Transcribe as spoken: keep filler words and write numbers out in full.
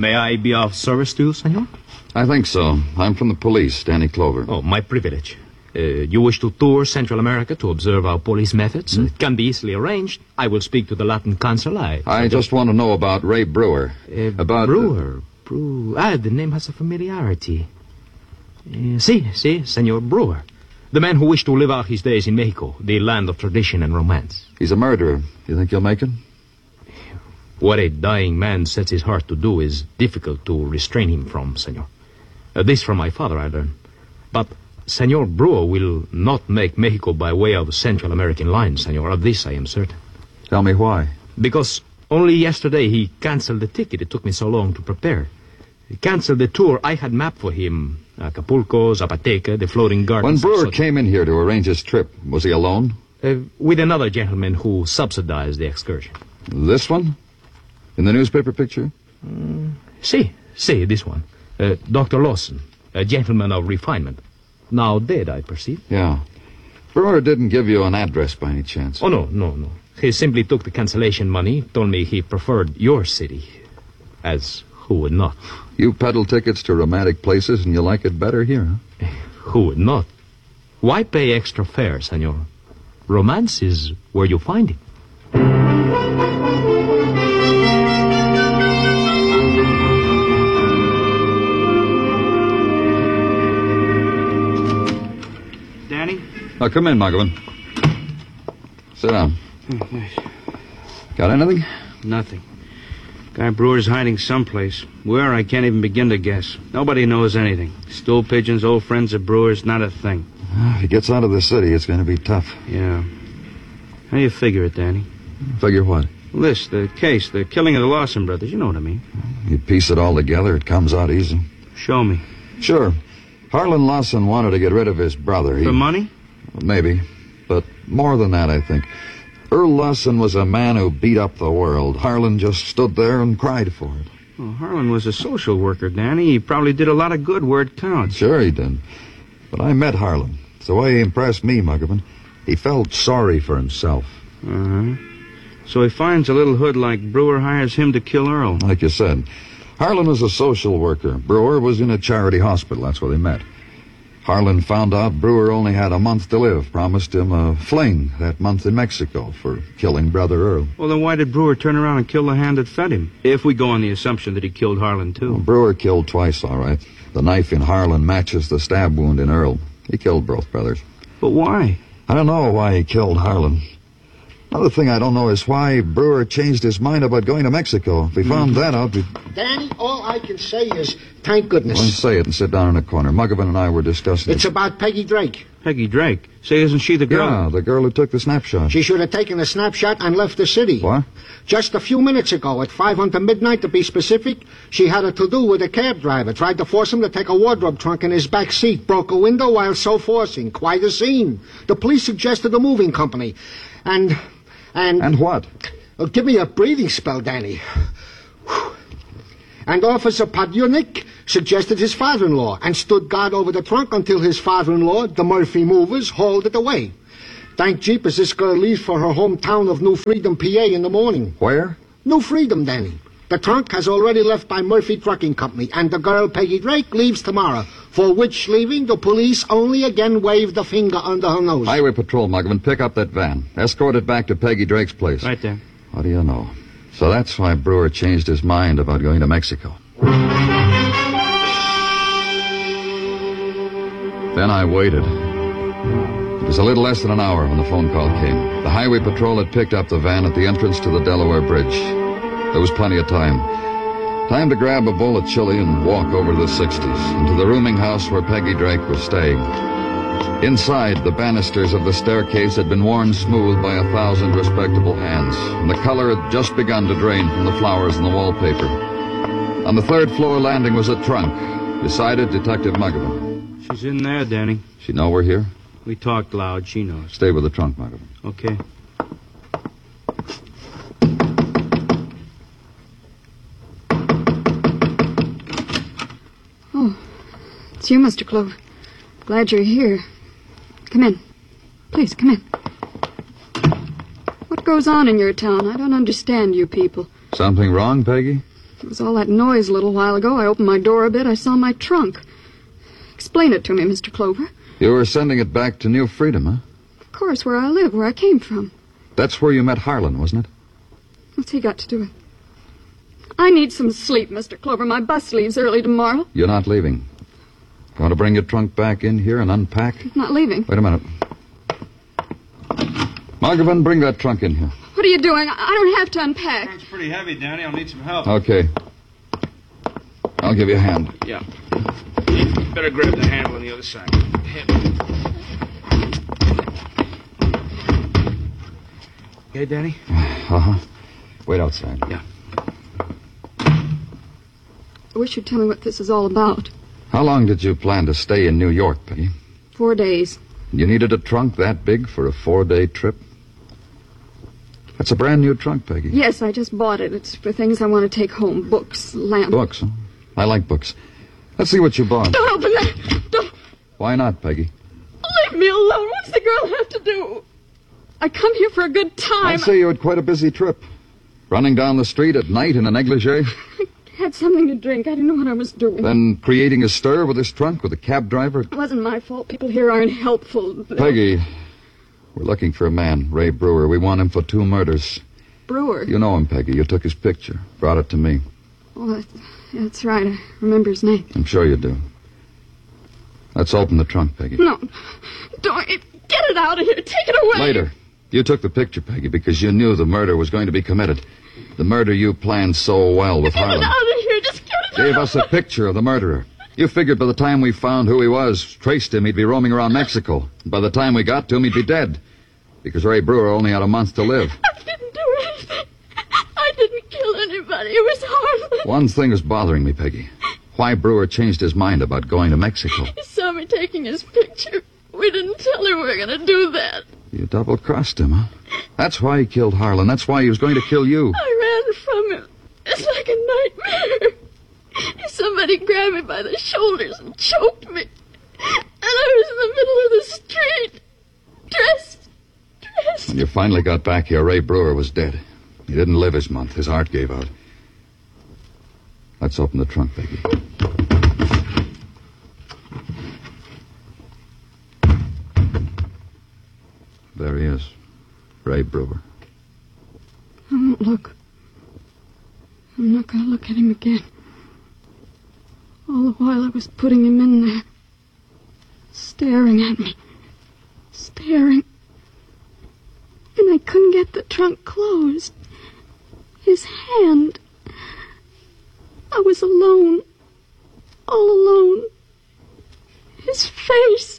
May I be of service to you, senor? I think so. I'm from the police, Danny Clover. Oh, my privilege. Uh, you wish to tour Central America to observe our police methods? Hmm? It can be easily arranged. I will speak to the Latin consul. I, I just want to know about Ray Brewer. Uh, about Brewer? Uh, Brewer? Ah, the name has a familiarity. Uh, si, si, Senor Brewer. The man who wished to live out his days in Mexico, the land of tradition and romance. He's a murderer. You think he'll make it? What a dying man sets his heart to do is difficult to restrain him from, senor. Uh, this from my father, I learned. But Senor Brewer will not make Mexico by way of Central American lines, senor. Of this I am certain. Tell me why. Because only yesterday he canceled the ticket it took me so long to prepare. He canceled the tour I had mapped for him. Acapulco, Zapateca, the floating gardens. When Brewer came in here to arrange his trip, was he alone? Uh, with another gentleman who subsidized the excursion. This one? In the newspaper picture? Mm, si, si, this one. Uh, Doctor Lawson, a gentleman of refinement. Now dead, I perceive. Yeah. Brewer didn't give you an address by any chance. Oh, no, no, no. He simply took the cancellation money, told me he preferred your city. As who would not? You peddle tickets to romantic places and you like it better here, huh? Who would not? Why pay extra fare, senor? Romance is where you find it. Danny? Oh, come in, Muggavan. Sit down. Oh, nice. Got anything? Nothing. Guy Brewer's hiding someplace. Where, I can't even begin to guess. Nobody knows anything. Stool pigeons, old friends of Brewer's, not a thing. If he gets out of the city, it's going to be tough. Yeah. How do you figure it, Danny? Figure what? This, the case, the killing of the Lawson brothers. You know what I mean. You piece it all together, it comes out easy. Show me. Sure. Harlan Lawson wanted to get rid of his brother. He... For money? Maybe. But more than that, I think. Earl Lawson was a man who beat up the world. Harlan just stood there and cried for it. Well, Harlan was a social worker, Danny. He probably did a lot of good where it counts. Sure he did. But I met Harlan. It's the way he impressed me, Muggavan. He felt sorry for himself. Uh-huh. So he finds a little hood like Brewer, hires him to kill Earl. Like you said. Harlan was a social worker. Brewer was in a charity hospital. That's where they met. Harlan found out Brewer only had a month to live, promised him a fling that month in Mexico for killing Brother Earl. Well, then why did Brewer turn around and kill the hand that fed him? If we go on the assumption that he killed Harlan, too. Well, Brewer killed twice, all right. The knife in Harlan matches the stab wound in Earl. He killed both brothers. But why? I don't know why he killed Harlan. Another thing I don't know is why Brewer changed his mind about going to Mexico. If we found mm. that out, we'd... Danny, all I can say is, thank goodness. Well, say it and sit down in a corner. Muggavan and I were discussing It's it. about Peggy Drake. Peggy Drake? Say, isn't she the girl? Yeah, the girl who took the snapshot. She should have taken the snapshot and left the city. What? Just a few minutes ago, at five until midnight to be specific, she had a to-do with a cab driver. Tried to force him to take a wardrobe trunk in his back seat. Broke a window while so forcing. Quite a scene. The police suggested a moving company. And... And... And what? Oh, give me a breathing spell, Danny. And Officer Padyunik suggested his father-in-law and stood guard over the trunk until his father-in-law, the Murphy Movers, hauled it away. Thank jeepers this girl leaves for her hometown of New Freedom, P A in the morning. Where? New Freedom, Danny. The trunk has already left by Murphy Trucking Company, and the girl, Peggy Drake, leaves tomorrow, for which leaving the police only again waved a finger under her nose. Highway Patrol, Muggavan, pick up that van. Escort it back to Peggy Drake's place. Right there. What do you know? So that's why Brewer changed his mind about going to Mexico. Then I waited. It was a little less than an hour when the phone call came. The Highway Patrol had picked up the van at the entrance to the Delaware Bridge. There was plenty of time. Time to grab a bowl of chili and walk over to the sixties, into the rooming house where Peggy Drake was staying. Inside, the banisters of the staircase had been worn smooth by a thousand respectable hands, and the color had just begun to drain from the flowers in the wallpaper. On the third floor landing was a trunk. Beside it, Detective Muggavan. She's in there, Danny. She know we're here? We talked loud. She knows. Stay with the trunk, Muggavan. Okay. Oh, it's you, Mister Clover. Glad you're here. Come in. Please, come in. What goes on in your town? I don't understand you people. Something wrong, Peggy? There was all that noise a little while ago. I opened my door a bit. I saw my trunk. Explain it to me, Mister Clover. You were sending it back to New Freedom, huh? Of course, where I live, where I came from. That's where you met Harlan, wasn't it? What's he got to do with it? I need some sleep, Mister Clover. My bus leaves early tomorrow. You're not leaving. You want to bring your trunk back in here and unpack? I'm not leaving. Wait a minute. Margovan, bring that trunk in here. What are you doing? I don't have to unpack. It's pretty heavy, Danny. I'll need some help. Okay. I'll give you a hand. Yeah. Better grab the handle on the other side. Okay, Danny? Uh-huh. Wait outside. Yeah. I wish you'd tell me what this is all about. How long did you plan to stay in New York, Peggy? Four days. You needed a trunk that big for a four-day trip? That's a brand new trunk, Peggy. Yes, I just bought it. It's for things I want to take home. Books, lamp. Books, huh? I like books. Let's see what you bought. Don't open that. Don't. Why not, Peggy? Leave me alone. What's the girl have to do? I come here for a good time. I'd say you had quite a busy trip. Running down the street at night in a negligee. I had something to drink. I didn't know what I was doing. Then creating a stir with this trunk with a cab driver. It wasn't my fault. People here aren't helpful. Peggy, we're looking for a man, Ray Brewer. We want him for two murders. Brewer? You know him, Peggy. You took his picture. Brought it to me. Oh, that, that's right. I remember his name. I'm sure you do. Let's open the trunk, Peggy. No. Don't. Get it out of here. Take it away. Later. You took the picture, Peggy, because you knew the murder was going to be committed. The murder you planned so well with Get Harlan. it out of here. Just get it Gave out. us a picture of the murderer. You figured by the time we found who he was, traced him, he'd be roaming around Mexico. By the time we got to him, he'd be dead. Because Ray Brewer only had a month to live. I didn't do anything. I didn't kill anybody. It was Harlan. One thing is bothering me, Peggy. Why Brewer changed his mind about going to Mexico. He saw me taking his picture. We didn't tell him we were going to do that. You double-crossed him, huh? That's why he killed Harlan. That's why he was going to kill you. I ran from him. It's like a nightmare. Somebody grabbed me by the shoulders and choked me. And I was in the middle of the street. Dressed. Dressed. When you finally got back here, Ray Brewer was dead. He didn't live his month. His heart gave out. Let's open the trunk, Peggy. There he is. Ray Brewer. I won't look. I'm not going to look at him again. All the while I was putting him in there. Staring at me. Staring. And I couldn't get the trunk closed. His hand. I was alone. All alone. His face.